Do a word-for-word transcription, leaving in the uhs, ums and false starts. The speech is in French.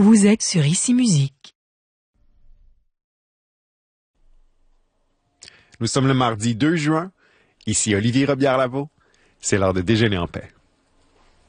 Vous êtes sur Ici Musique. Nous sommes le mardi deux juin. Ici Olivier Robillard-Lavaux. C'est l'heure de déjeuner en paix.